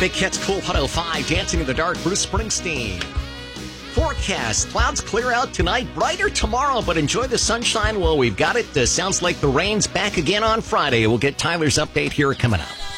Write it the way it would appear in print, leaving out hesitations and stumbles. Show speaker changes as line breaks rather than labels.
Big Cat's Cool 105, Dancing in the Dark, Bruce Springsteen. Forecast, clouds clear out tonight, brighter tomorrow, but enjoy the sunshine while we've got it. Sounds like the rain's back again on Friday. We'll get Tyler's update here coming up.